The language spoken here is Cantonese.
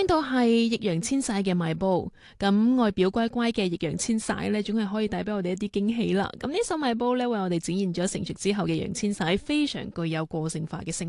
到係易烊千璽嘅邁步，咁外表乖乖嘅易烊千璽呢，總係可以帶俾我哋一啲驚喜啦。咁呢首邁步呢，為我哋展現咗成熟之後嘅易烊千璽非常具有個性化嘅聲